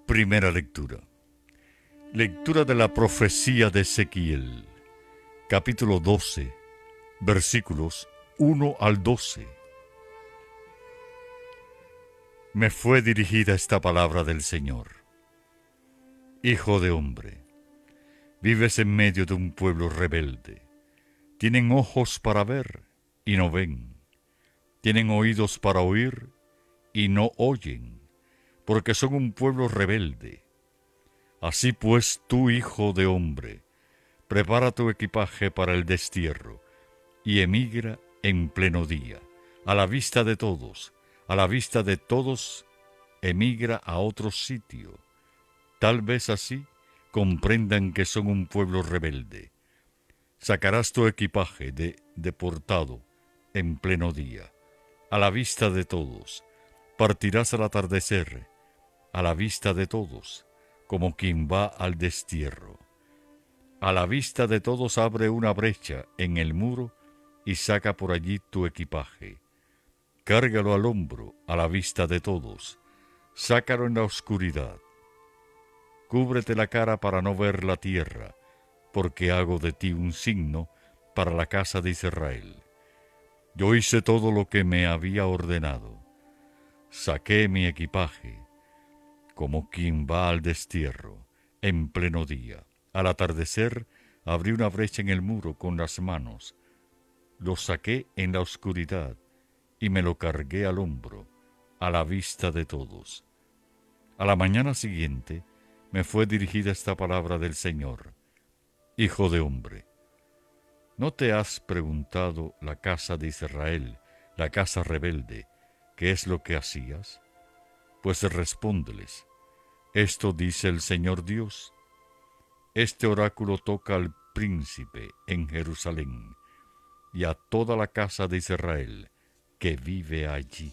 Primera lectura. Lectura de la profecía de Ezequiel, capítulo 12, versículos 1 al 12. Me fue dirigida esta palabra del Señor. Hijo de hombre, vives en medio de un pueblo rebelde. Tienen ojos para ver y no ven. Tienen oídos para oír y no oyen, porque son un pueblo rebelde. Así pues, tú, hijo de hombre, prepara tu equipaje para el destierro y emigra en pleno día, a la vista de todos, emigra a otro sitio. Tal vez así comprendan que son un pueblo rebelde. Sacarás tu equipaje de deportado en pleno día, a la vista de todos. Partirás al atardecer, a la vista de todos, como quien va al destierro. A la vista de todos abre una brecha en el muro y saca por allí tu equipaje. Cárgalo al hombro a la vista de todos. Sácalo en la oscuridad. Cúbrete la cara para no ver la tierra, porque hago de ti un signo para la casa de Israel. Yo hice todo lo que me había ordenado. Saqué mi equipaje, como quien va al destierro, en pleno día. Al atardecer abrí una brecha en el muro con las manos. Lo saqué en la oscuridad y me lo cargué al hombro, a la vista de todos. A la mañana siguiente me fue dirigida esta palabra del Señor. Hijo de hombre, ¿no te has preguntado la casa de Israel, la casa rebelde, qué es lo que hacías? Pues respóndeles, esto dice el Señor Dios. Este oráculo toca al príncipe en Jerusalén y a toda la casa de Israel que vive allí.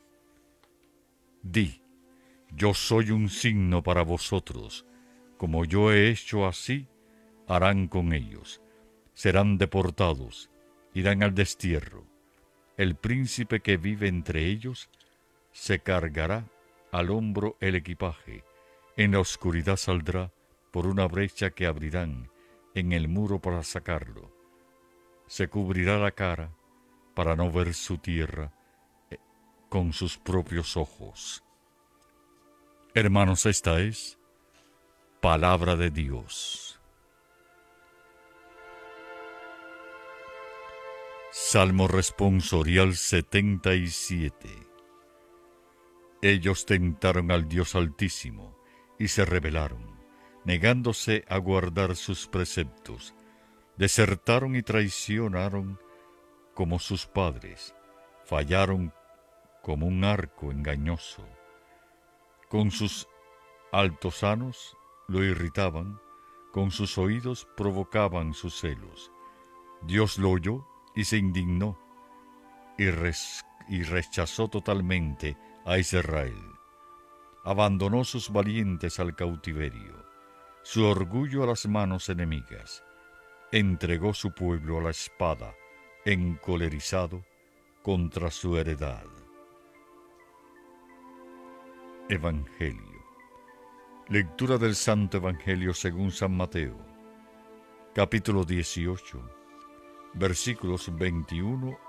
Di, yo soy un signo para vosotros, como yo he hecho así, harán con ellos. Serán deportados, irán al destierro. El príncipe que vive entre ellos se cargará al hombro el equipaje. En la oscuridad saldrá por una brecha que abrirán en el muro para sacarlo. Se cubrirá la cara para no ver su tierra con sus propios ojos. Hermanos, esta es palabra de Dios. Salmo responsorial 77. Ellos tentaron al Dios Altísimo y se rebelaron, negándose a guardar sus preceptos. Desertaron y traicionaron como sus padres, fallaron como un arco engañoso. Con sus altosanos lo irritaban, con sus oídos provocaban sus celos. Dios lo oyó y se indignó y rechazó totalmente a Israel. Abandonó sus valientes al cautiverio, su orgullo a las manos enemigas. Entregó su pueblo a la espada, encolerizado contra su heredad. Evangelio. Lectura del Santo Evangelio según San Mateo, capítulo 18, versículos 21